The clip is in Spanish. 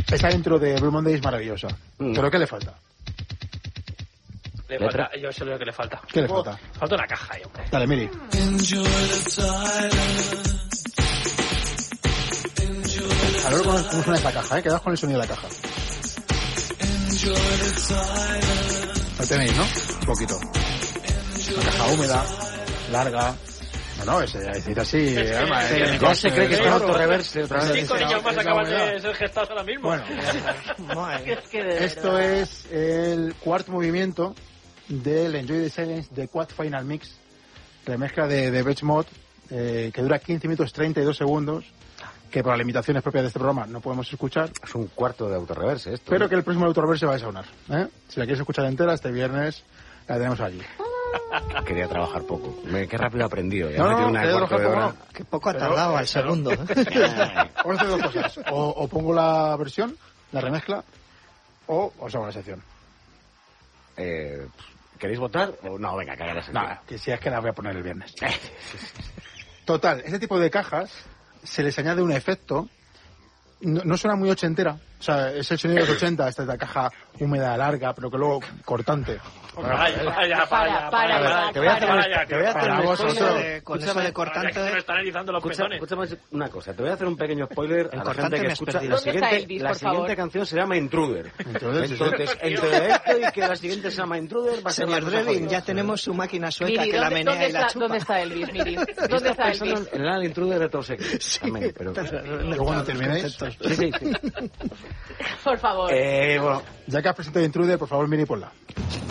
Esa intro de Blue Monday es maravillosa. ¿Pero qué le falta? Le falta, yo sé lo que le falta. ¿Qué le falta? Falta una caja ahí, hombre. Dale, Miri. A ver cómo suena esta caja, Quedaos con el sonido de la caja. Lo tenéis, ¿no? Un poquito. Una caja húmeda, larga. No, es decir así... Ya se cree que está en autorreverse otra vez. 5 niños más acaban de ser gestados ahora mismo. Bueno, esto es el cuarto movimiento del Enjoy the Silence de Quad Final Mix, remezcla de Depeche Mode, que dura 15 minutos 32 segundos, que por las limitaciones propias de este programa no podemos escuchar. Es un cuarto de autorreverse esto. Pero que el próximo autorreverse va a sonar. Si la quieres escuchar entera, este viernes la tenemos allí. Quería trabajar poco. Qué rápido he aprendido. Ya No, una cuarto de hora. Qué poco ha tardado al segundo. Vamos a hacer dos cosas. O pongo la versión, la remezcla, o os hago la sección. ¿Queréis votar? O no, venga, cagar ese. Nada, que si es que la voy a poner el viernes. Total, este tipo de cajas se les añade un efecto. No suena muy ochentera. O sea, es el sonido de los 80, esta es la caja húmeda, larga, pero que luego cortante. Para. Te voy a hacer un spoiler con eso de cortante. Me están erizando los petones. Escúchame una cosa, te voy a hacer un pequeño spoiler a la gente que escucha. La ¿Dónde está Elvis, la por favor? siguiente canción se llama Intruder. Entonces, entre esto y que la siguiente se llama Intruder, va a ser Señor Drebin, ya tenemos su máquina sueca Miri, que la menea y la chupa. ¿Dónde está Elvis, Miri? ¿Dónde está Elvis? En el Intruder de Top Secret. Sí, También, pero Luego cuando terminéis. sí. Por favor. Bueno, Ya que has presentado Intruder, por favor, Miri, ponla.